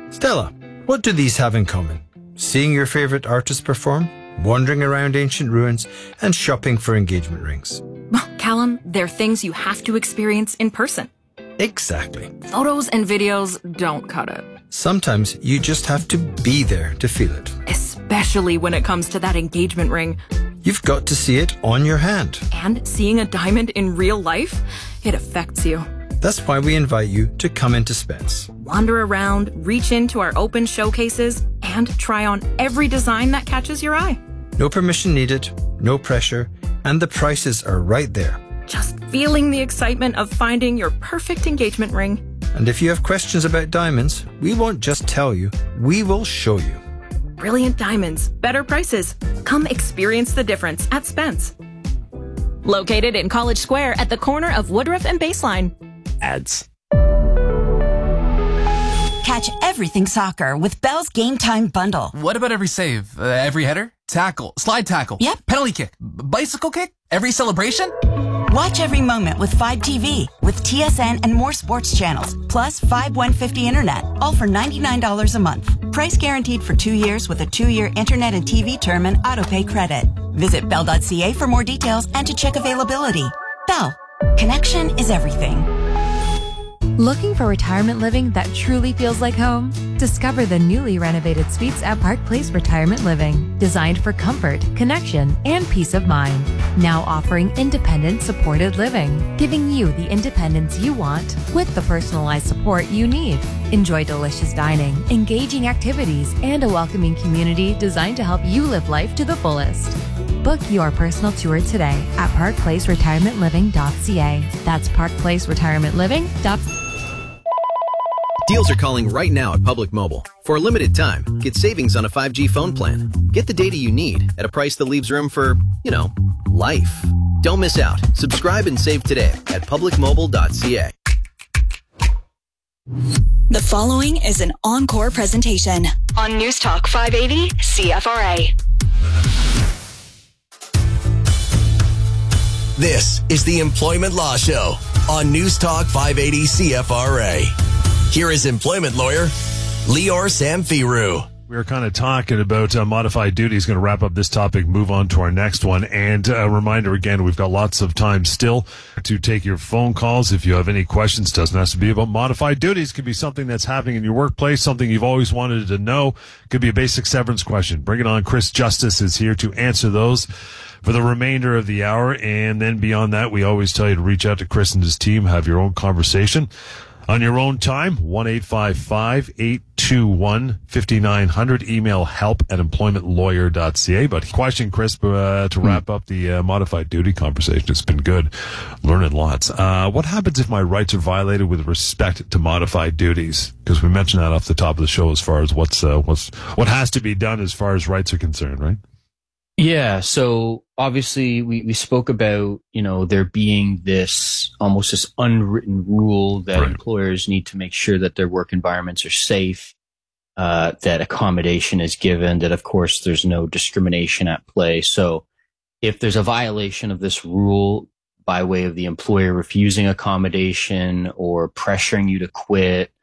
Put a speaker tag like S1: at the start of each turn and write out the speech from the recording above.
S1: Stella, what do these have in common? Seeing your favourite artist perform, wandering around ancient ruins, and shopping for engagement rings.
S2: Well, Callum, they're things you have to experience in person.
S1: Exactly.
S2: Photos and videos don't cut it.
S1: Sometimes you just have to be there to feel it.
S2: Especially when it comes to that engagement ring.
S1: You've got to see it on your hand.
S2: And seeing a diamond in real life, it affects you.
S1: That's why we invite you to come into Spence.
S2: Wander around, reach into our open showcases, and try on every design that catches your eye.
S1: No permission needed, no pressure, and the prices are right there.
S2: Just feeling the excitement of finding your perfect engagement ring.
S1: And if you have questions about diamonds, we won't just tell you, we will show you.
S2: Brilliant diamonds, better prices. Come experience the difference at Spence. Located in College Square at the corner of Woodruff and Baseline.
S3: Ads.
S4: Catch everything soccer with Bell's Game Time Bundle.
S5: What about every save? Every header? Tackle? Slide tackle?
S4: Yep.
S5: Penalty kick? Bicycle kick? Every celebration?
S4: Watch every moment with 5TV with TSN and more sports channels, plus 5150 internet, all for $99 a month. Price guaranteed for 2 years with a 2-year internet and TV term and autopay credit. Visit bell.ca for more details and to check availability. Bell. Connection is everything.
S6: Looking for retirement living that truly feels like home? Discover the newly renovated suites at Park Place Retirement Living, designed for comfort, connection, and peace of mind. Now offering independent supported living, giving you the independence you want with the personalized support you need. Enjoy delicious dining, engaging activities, and a welcoming community designed to help you live life to the fullest. Book your personal tour today at parkplaceretirementliving.ca. That's parkplaceretirementliving.ca.
S7: Deals are calling right now at Public Mobile. For a limited time, get savings on a 5G phone plan. Get the data you need at a price that leaves room for, life. Don't miss out. Subscribe and save today at publicmobile.ca.
S8: The following is an encore presentation on News Talk 580 CFRA.
S9: This is the Employment Law Show on News Talk 580 CFRA. Here is employment lawyer Lior Samfiru.
S10: We were kind of talking about modified duties. Going to wrap up this topic, move on to our next one. And a reminder again, we've got lots of time still to take your phone calls. If you have any questions, doesn't have to be about modified duties. Could be something that's happening in your workplace, something you've always wanted to know. Could be a basic severance question. Bring it on. Chris Justice is here to answer those for the remainder of the hour. And then beyond that, we always tell you to reach out to Chris and his team, have your own conversation on your own time. 1-855-821-5900. Email help@employmentlawyer.ca. But question, Chris, to wrap up the modified duty conversation. It's been good. Learning lots. What happens if my rights are violated with respect to modified duties? Because we mentioned that off the top of the show as far as what has to be done as far as rights are concerned, right?
S3: Yeah, so obviously we spoke about, there being this unwritten rule that employers need to make sure that their work environments are safe, that accommodation is given, that of course there's no discrimination at play. So if there's a violation of this rule by way of the employer refusing accommodation or pressuring you to quit